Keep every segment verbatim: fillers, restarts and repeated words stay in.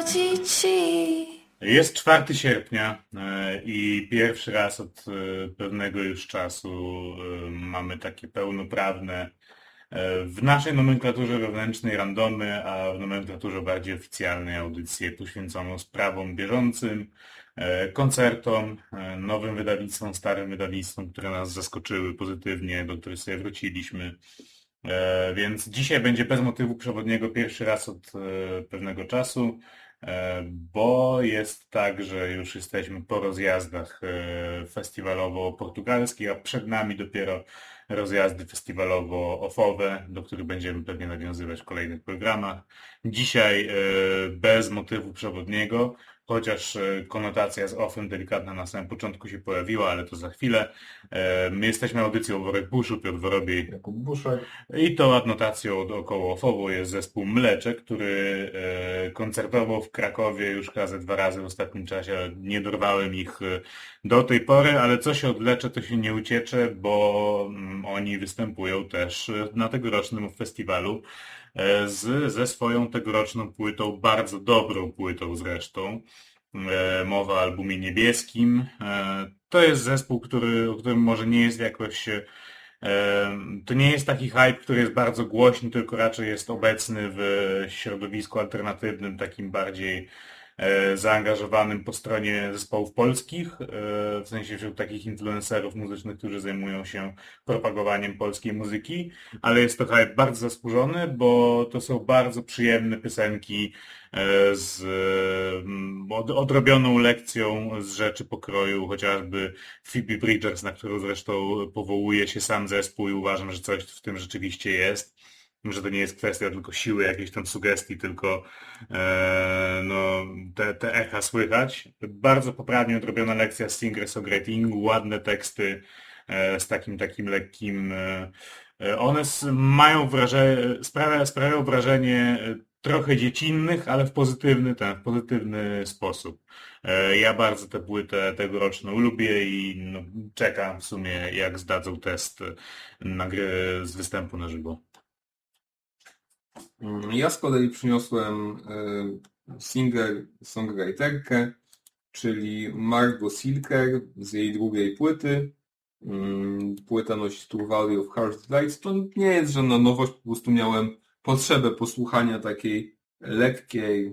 Jest czwartego sierpnia i pierwszy raz od pewnego już czasu mamy takie pełnoprawne w naszej nomenklaturze wewnętrznej randomy, a w nomenklaturze bardziej oficjalnej audycję poświęconą sprawom bieżącym, koncertom, nowym wydawnictwom, starym wydawnictwom, które nas zaskoczyły pozytywnie, do których sobie wróciliśmy. Więc dzisiaj będzie bez motywu przewodniego pierwszy raz od pewnego czasu, bo jest tak, że już jesteśmy po rozjazdach festiwalowo-portugalskich, a przed nami dopiero rozjazdy festiwalowo-ofowe, do których będziemy pewnie nawiązywać w kolejnych programach. Dzisiaj bez motywu przewodniego, chociaż konotacja z offem delikatna na samym początku się pojawiła, ale to za chwilę. My jesteśmy audycją Worek Buszu, Piotr Worobiej, Jakub Buszek. I tą adnotacją około ofową jest zespół Mleczek, który koncertował w Krakowie już chyba ze dwa razy w ostatnim czasie, ale nie dorwałem ich do tej pory, ale co się odlecze, to się nie uciecze, bo oni występują też na tegorocznym festiwalu z, ze swoją tegoroczną płytą, bardzo dobrą płytą zresztą. Mowa o albumie Niebieskim. To jest zespół, który, o którym może nie jest jakoś... To nie jest taki hype, który jest bardzo głośny, tylko raczej jest obecny w środowisku alternatywnym, takim bardziej zaangażowanym po stronie zespołów polskich, w sensie wśród takich influencerów muzycznych, którzy zajmują się propagowaniem polskiej muzyki, ale jest to hype bardzo zasłużony, bo to są bardzo przyjemne piosenki z odrobioną lekcją z rzeczy pokroju, chociażby Phoebe Bridgers, na którą zresztą powołuje się sam zespół i uważam, że coś w tym rzeczywiście jest. Że to nie jest kwestia tylko siły jakiejś tam sugestii, tylko e, no, te, te echa słychać. Bardzo poprawnie odrobiona lekcja singer-songwritingu, ładne teksty e, z takim takim lekkim... E, one mają wrażenie, sprawia, sprawiają wrażenie trochę dziecinnych, ale w pozytywny, ten, w pozytywny sposób. E, ja bardzo tę płytę tegoroczną lubię i no, czekam w sumie, jak zdadzą test na gry z występu na żywo. Ja z kolei przyniosłem singer-songwriterkę, czyli Margot Silker z jej drugiej płyty. Płyta nosi True Value of Harsh Delights. To nie jest żadna nowość, po prostu miałem potrzebę posłuchania takiej lekkiej,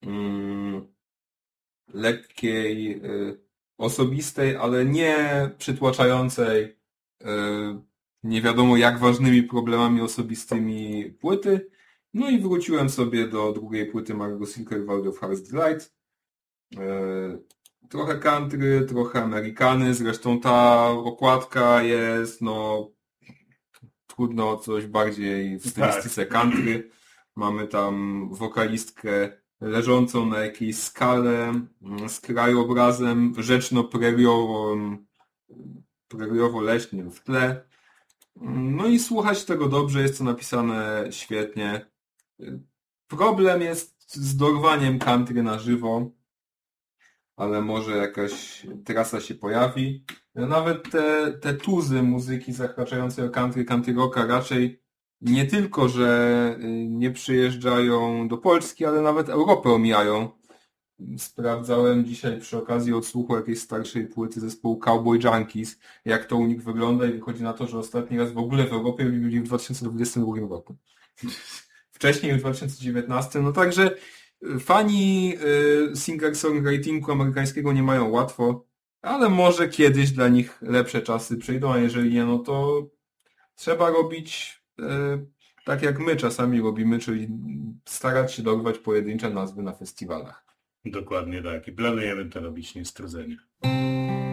lekkiej, osobistej, ale nie przytłaczającej nie wiadomo jak ważnymi problemami osobistymi płyty. No i wróciłem sobie do drugiej płyty Margot Silker, Value of Harsh Delight. Trochę country, trochę Amerykany, zresztą ta okładka jest, no, trudno o coś bardziej w stylistyce country. Mamy tam wokalistkę leżącą na jakiejś skale z krajobrazem rzeczno-preriowym, preriowo-leśnym w tle. No i słuchać tego dobrze, jest to napisane świetnie. Problem jest z dorwaniem country na żywo, ale może jakaś trasa się pojawi. Nawet te, te tuzy muzyki zahaczającej o country, country rocka raczej nie tylko, że nie przyjeżdżają do Polski, ale nawet Europę omijają. Sprawdzałem dzisiaj przy okazji odsłuchu jakiejś starszej płyty zespołu Cowboy Junkies, jak to u nich wygląda i wychodzi na to, że ostatni raz w ogóle w Europie byli w dwa tysiące dwudziestym drugim roku. Wcześniej w dwa tysiące dziewiętnastym. No także fani singer-songwritingu amerykańskiego nie mają łatwo, ale może kiedyś dla nich lepsze czasy przyjdą, a jeżeli nie, no to trzeba robić tak jak my czasami robimy, czyli starać się dorwać pojedyncze nazwy na festiwalach. Dokładnie tak. I planujemy to robić niestrudzenie.